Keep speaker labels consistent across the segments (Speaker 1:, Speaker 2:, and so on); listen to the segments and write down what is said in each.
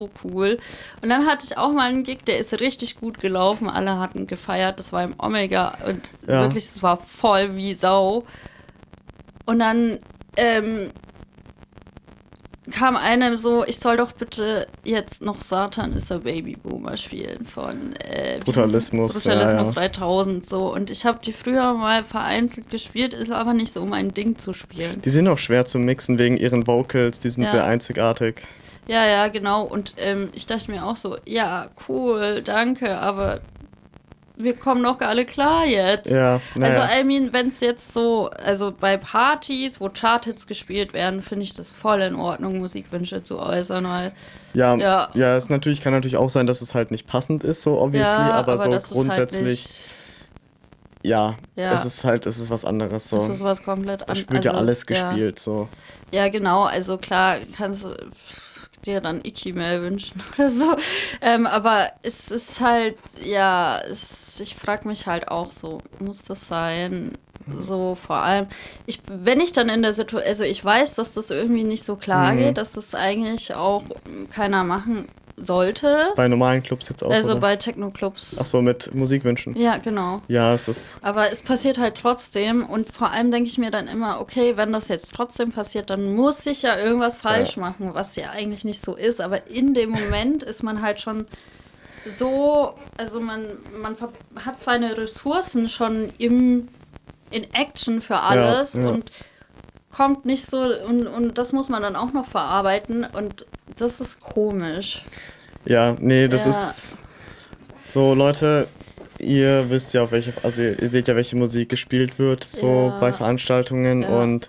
Speaker 1: cool. Und dann hatte ich auch mal einen Gig, der ist richtig gut gelaufen. Alle hatten gefeiert. Das war im Omega und wirklich, es war voll wie Sau. Und dann kam einem so, ich soll doch bitte jetzt noch Satan ist ein Babyboomer spielen von
Speaker 2: Brutalismus
Speaker 1: 3000 so. Und ich habe die früher mal vereinzelt gespielt, ist aber nicht so mein Ding zu spielen.
Speaker 2: Die sind auch schwer zu mixen wegen ihren Vocals, die sind sehr einzigartig.
Speaker 1: Ja, genau. Und ich dachte mir auch so, ja, cool, danke, aber wir kommen doch alle klar jetzt.
Speaker 2: Ja,
Speaker 1: Also, wenn es jetzt so, also bei Partys, wo Charthits gespielt werden, finde ich das voll in Ordnung, Musikwünsche zu äußern, weil
Speaker 2: ja, es kann natürlich auch sein, dass es halt nicht passend ist, so obviously, aber so grundsätzlich, es ist was anderes, so.
Speaker 1: Es ist was komplett anderes.
Speaker 2: Da wird ja alles gespielt, so.
Speaker 1: Ja, genau, also klar, kannst du dir dann Iki-Mail wünschen oder so. Aber es ist halt, ich frage mich halt auch so, muss das sein? So vor allem, wenn ich dann in der Situation, also ich weiß, dass das irgendwie nicht so klar geht, dass das eigentlich auch keiner machen sollte.
Speaker 2: Bei normalen Clubs jetzt auch,
Speaker 1: also
Speaker 2: oder?
Speaker 1: Bei Techno-Clubs.
Speaker 2: Ach so, mit Musikwünschen.
Speaker 1: Ja, genau.
Speaker 2: Ja, es ist...
Speaker 1: Aber es passiert halt trotzdem und vor allem denke ich mir dann immer, okay, wenn das jetzt trotzdem passiert, dann muss ich ja irgendwas falsch machen, was ja eigentlich nicht so ist. Aber in dem Moment ist man halt schon so, also man hat seine Ressourcen schon in Action für alles und kommt nicht so, und das muss man dann auch noch verarbeiten und das ist komisch.
Speaker 2: Ja, nee, das ist so, Leute, ihr wisst ja, ihr seht ja, welche Musik gespielt wird, so bei Veranstaltungen und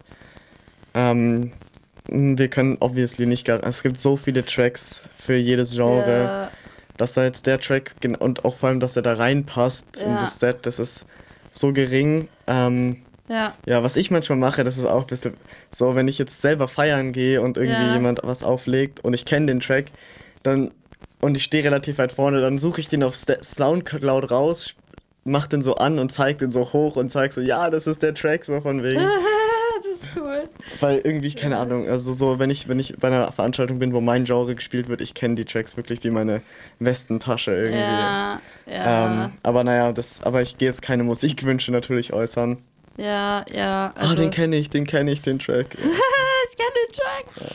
Speaker 2: wir können obviously nicht es gibt so viele Tracks für jedes Genre, dass da jetzt der Track und auch vor allem, dass er da reinpasst in das Set, das ist so gering. Ja, was ich manchmal mache, das ist auch ein bisschen so, wenn ich jetzt selber feiern gehe und irgendwie jemand was auflegt und ich kenne den Track, und ich stehe relativ weit vorne, dann suche ich den auf Soundcloud raus, mach den so an und zeig den so hoch und zeig so, ja, das ist der Track, so von wegen.
Speaker 1: Das ist cool.
Speaker 2: Weil irgendwie, keine Ahnung, also so, wenn ich bei einer Veranstaltung bin, wo mein Genre gespielt wird, ich kenne die Tracks wirklich wie meine Westentasche irgendwie. Aber aber ich gehe jetzt keine Musikwünsche natürlich äußern.
Speaker 1: Ja. Also
Speaker 2: den kenne ich, den Track.
Speaker 1: Ich kenne den Track.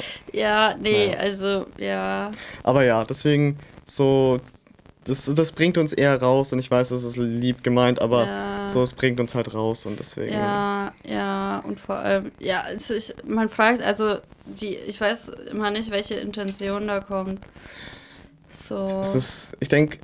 Speaker 1: Also, ja.
Speaker 2: Aber ja, deswegen so, das bringt uns eher raus und ich weiß, das ist lieb gemeint, aber so, es bringt uns halt raus und deswegen.
Speaker 1: Ja, und vor allem, man fragt, also, ich weiß immer nicht, welche Intention da kommt. So.
Speaker 2: Ich denke,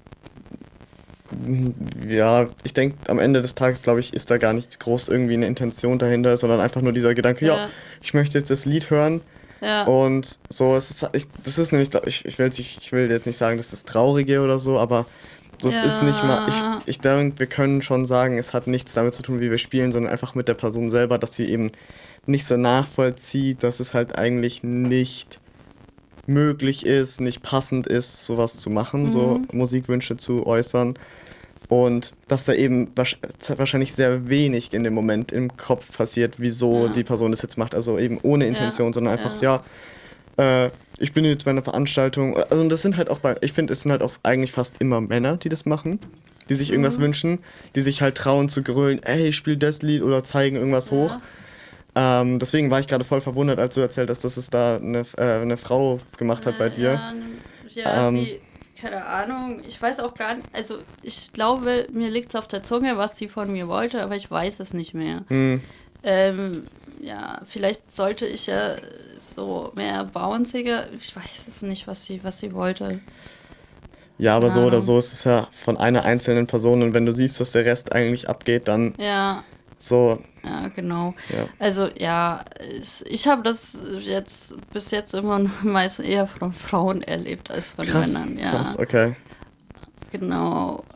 Speaker 2: am Ende des Tages, glaube ich, ist da gar nicht groß irgendwie eine Intention dahinter, sondern einfach nur dieser Gedanke, ich möchte jetzt das Lied hören. Ja. Und so, das ist nämlich, ich will jetzt nicht sagen, das ist das Traurige oder so, aber das ist nicht mal, ich denke, wir können schon sagen, es hat nichts damit zu tun, wie wir spielen, sondern einfach mit der Person selber, dass sie eben nicht so nachvollzieht, dass es halt eigentlich nicht möglich ist, nicht passend ist, sowas zu machen, so Musikwünsche zu äußern. Und dass da eben wahrscheinlich sehr wenig in dem Moment im Kopf passiert, wieso die Person das jetzt macht. Also eben ohne Intention, sondern einfach, ich bin jetzt bei einer Veranstaltung. Also und das sind halt auch ich finde, es sind halt auch eigentlich fast immer Männer, die das machen, die sich irgendwas wünschen, die sich halt trauen zu grölen, ey, spiel das Lied oder zeigen irgendwas hoch. Deswegen war ich gerade voll verwundert, als du erzählt hast, dass es da eine Frau gemacht hat bei dir.
Speaker 1: Sie, keine Ahnung, ich weiß auch gar nicht, also ich glaube, mir liegt es auf der Zunge, was sie von mir wollte, aber ich weiß es nicht mehr. Vielleicht sollte ich ja so mehr bounciger, ich weiß es nicht, was sie wollte.
Speaker 2: Ja, aber so oder so ist es ja von einer einzelnen Person und wenn du siehst, dass der Rest eigentlich abgeht, dann so.
Speaker 1: Ja, genau.
Speaker 2: Ja.
Speaker 1: Also ich habe das bis jetzt immer meist eher von Frauen erlebt als von Männern. Ja.
Speaker 2: Krass, okay.
Speaker 1: Genau.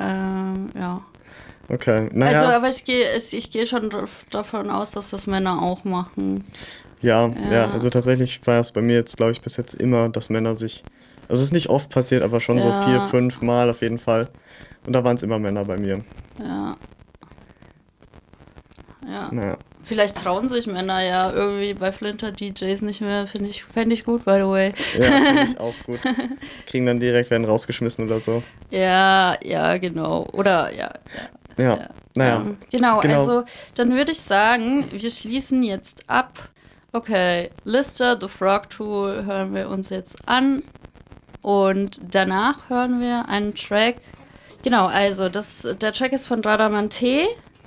Speaker 2: Okay, naja.
Speaker 1: Also, aber ich gehe schon davon aus, dass das Männer auch machen.
Speaker 2: Ja, also tatsächlich war es bei mir jetzt, glaube ich, bis jetzt immer, dass Männer sich, also es ist nicht oft passiert, aber schon so 4, 5 Mal auf jeden Fall. Und da waren es immer Männer bei mir.
Speaker 1: Ja. Naja. Vielleicht trauen sich Männer ja irgendwie bei Flinter-DJs nicht mehr. Fände ich gut, by the way.
Speaker 2: Ja, finde ich auch gut. Kriegen dann direkt, werden rausgeschmissen oder so.
Speaker 1: Ja, genau. Oder, ja.
Speaker 2: Naja.
Speaker 1: Genau, also dann würde ich sagen, wir schließen jetzt ab. Okay, Lister, The Frog Tool hören wir uns jetzt an. Und danach hören wir einen Track. Genau, also der Track ist von Radamante.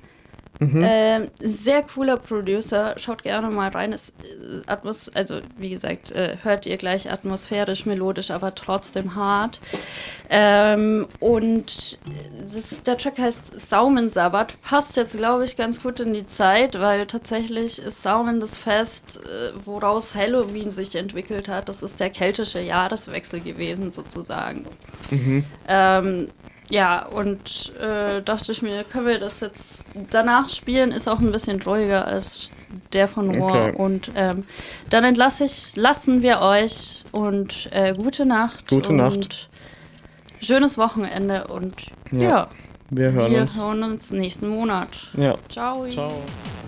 Speaker 1: Sehr cooler Producer, schaut gerne mal rein. Ist also wie gesagt, hört ihr gleich atmosphärisch, melodisch, aber trotzdem hart. Und der Track heißt Saumensabbat, passt jetzt, glaube ich, ganz gut in die Zeit, weil tatsächlich ist Saumen das Fest, woraus Halloween sich entwickelt hat. Das ist der keltische Jahreswechsel gewesen, sozusagen. Ja, und dachte ich mir, können wir das jetzt danach spielen, ist auch ein bisschen ruhiger als der von War. Okay. Und dann lassen wir euch und gute Nacht.
Speaker 2: Gute Nacht.
Speaker 1: Schönes Wochenende und ja
Speaker 2: wir hören uns
Speaker 1: nächsten Monat.
Speaker 2: Ja.
Speaker 1: Ciao.
Speaker 2: Ciao.